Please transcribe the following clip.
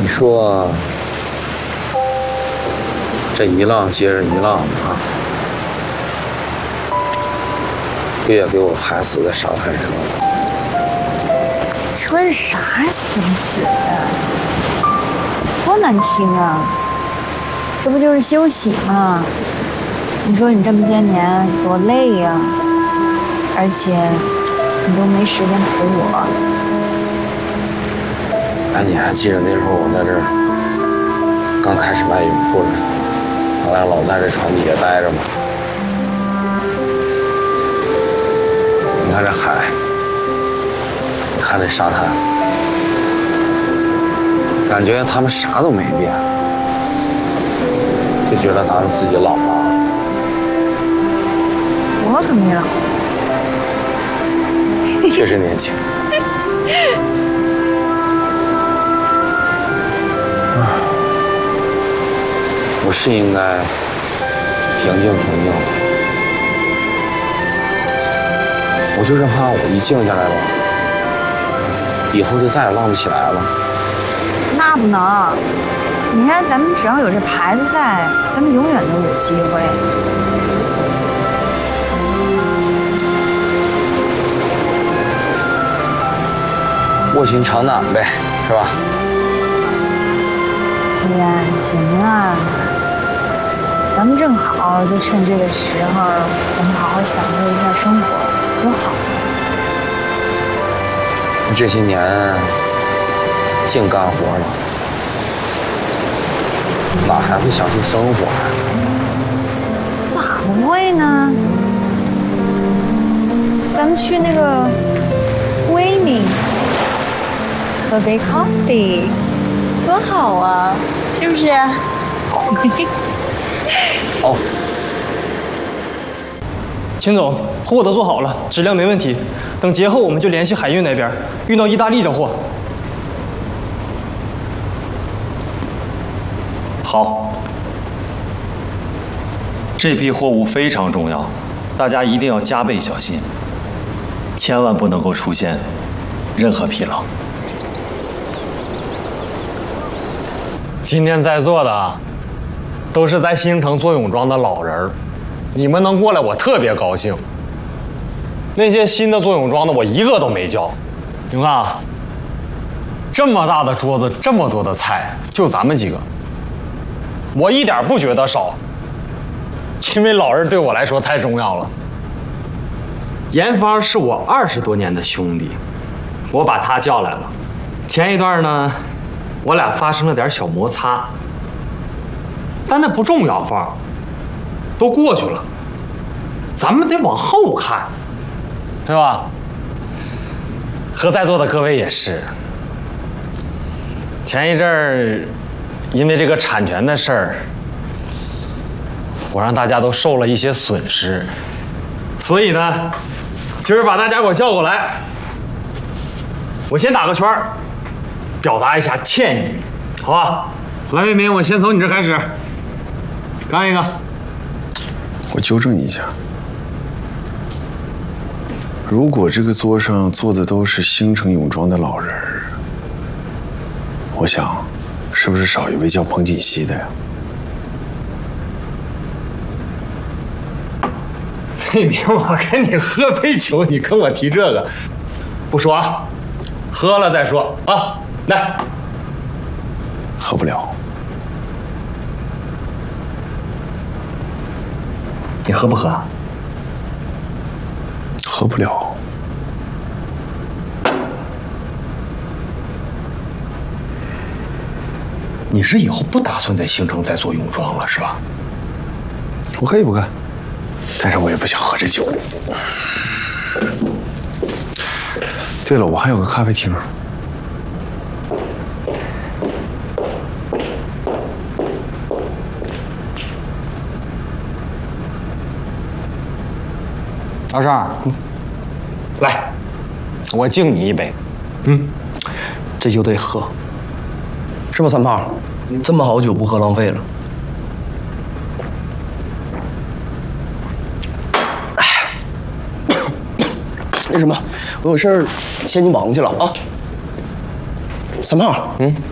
说，这一浪接着一浪啊，不也给我拍死在沙滩上了？ 说是啥死不死的，多难听啊！这不就是休息吗？你说你这么些年多累呀，而且你都没时间陪我。 哎，你还记得那时候我在这儿刚开始卖泳裤的时候，咱俩老在这船底下待着吗？你看这海，你看这沙滩，感觉他们啥都没变，就觉得咱们自己老了。 我可没老， 确实年轻。我是应该平静平静的，我就是怕我一静下来吧，以后就再也浪不起来了。 那不能。你看，咱们只要有这牌子在，咱们永远都有机会。 卧薪尝胆呗，是吧？ 哎呀，行啊，咱们正好就趁这个时候，咱们好好享受一下生活，多好啊！ 这些年净干活了，哪还会享受生活呀？ 咋不会呢？咱们去那个威宁喝杯 coffee， 多好啊，是不是？ 哦， 秦总，货都做好了，质量没问题。等节后我们就联系海运那边，运到意大利交货。 好，这批货物非常重要，大家一定要加倍小心，千万不能够出现任何纰漏。 今天在座的都是在新城做泳装的老人儿，你们能过来，我特别高兴。那些新的做泳装的，我一个都没叫。你看啊，这么大的桌子，这么多的菜，就咱们几个，我一点不觉得少，因为老人对我来说太重要了。严芳是我20多年的兄弟，我把他叫来了。前一段呢，我俩发生了点小摩擦，但那不重要，芳，都过去了，咱们得往后看，对吧？和在座的各位也是。前一阵儿，因为这个产权的事儿，我让大家都受了一些损失，所以呢，今儿把大家给我叫过来，我先打个圈儿，表达一下歉意，好吧？来，魏民，我先从你这开始，干一个。 我纠正一下，如果这个桌上坐的都是星城泳装的老人儿，我想，是不是少一位叫彭锦熙的呀？ 魏民，我跟你喝杯酒，你跟我提这个，不说啊，喝了再说啊。来， 喝不了。 你喝不喝啊？ 喝不了。 你是以后不打算在星城再做泳装了是吧？ 我可以不干，但是我也不想喝这酒。对了，我还有个咖啡厅。 老尚，来，我敬你一杯。 这酒得喝，是吧，三胖？这么好酒不喝浪费了。那什么，我有事儿先去忙去了啊。三胖，